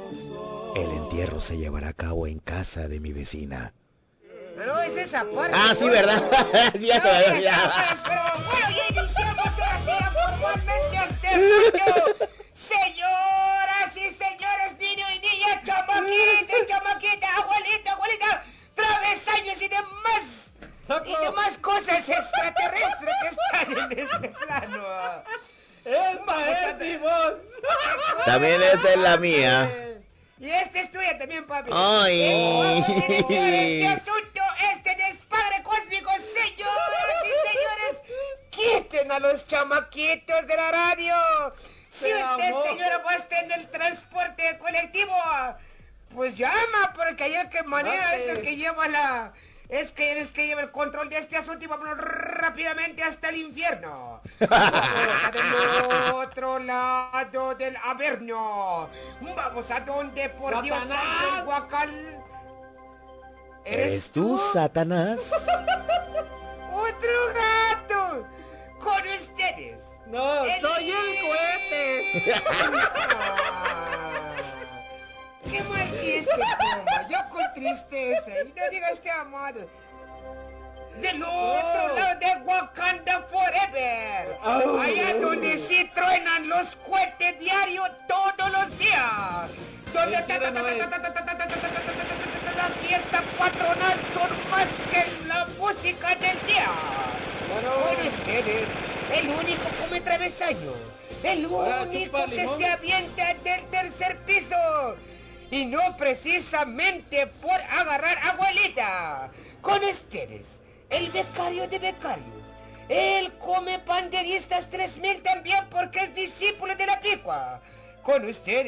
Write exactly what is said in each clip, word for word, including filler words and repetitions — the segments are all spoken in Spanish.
El entierro se llevará a cabo en casa de mi vecina. Pero es esa parte. Ah, sí, ¿verdad? Sí, ya se me había olvidado. Pero bueno, ya iniciamos así formalmente este asunto. Señoras y señores, niños y niñas, chamaquitas, chamaquitas, abuelita, abuelita, travesaños y demás. ¡Saco! Y demás cosas extraterrestres que están en este plano. ¡Es Maerti, vos! También esta es la mía. Y esta es tuya también, papi. Ay. Eh, vamos a iniciar este asunto, este despadre cósmico, señoras y señores. Quiten a los chamaquitos de la radio. Si Te usted, amo. señora, va a estar en el transporte colectivo, pues llama, porque allá el que maneja Mate. es el que lleva la... Es que es el que lleva el control de este asunto y vámonos rápidamente hasta el infierno. Del otro lado del Averno. Vamos a donde, por Dios ¡Satanás! santo, el guacal. ¿Eres tú, Satanás? Otro gato. Con ustedes. ¡No, El- soy el cohete! Ah, ¡Qué mal chiste, compa! Yo con tristeza. Y no diga este amado. Del otro No. lado de Wakanda Forever. Au. Allá donde sí truenan los cohetes diario todos los días. Donde Mentira no es. las fiestas patronal son más que la música del día. Claro. Con ustedes, el único come travesaño, el Ahora, único chupa que limón. se avienta del tercer piso, y no precisamente por agarrar abuelita. Con ustedes, el becario de becarios, él come panderistas tres mil también porque es discípulo de la picua. Con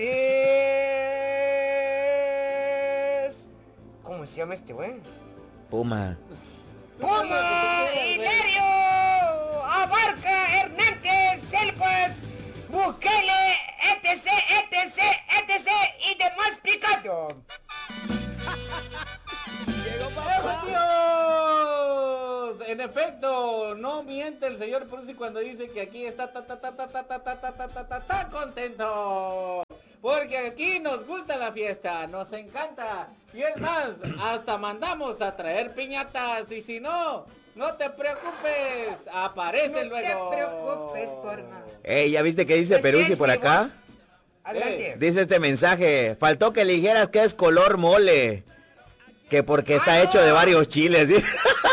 ustedes, ¿cómo se llama este güey? Puma. Puma, Hilario, Abarca, Hernández, Selvas, Bukele, etc, etc, etc y demás picando. ¡Dios! En efecto, no miente el señor Prusi cuando dice que aquí está ta ta ta ta ta ta ta ta ta ta ta ta contento. Porque aquí nos gusta la fiesta, nos encanta. Y es más, hasta mandamos a traer piñatas. Y si no, no te preocupes, aparece No luego. te preocupes, porma. Ey, ¿ya viste qué dice Pues, Peruzzi ¿qué es por mi acá? voz? Adelante. Dice este mensaje, faltó que le dijeras que es color mole, que porque está ¡Ah, hecho no! de varios chiles, dice.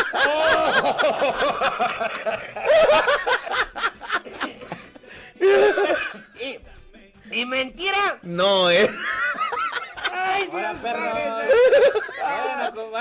¿Y, y mentira? No, eh. Ay, Ahora, Dios perro. padre. Bueno,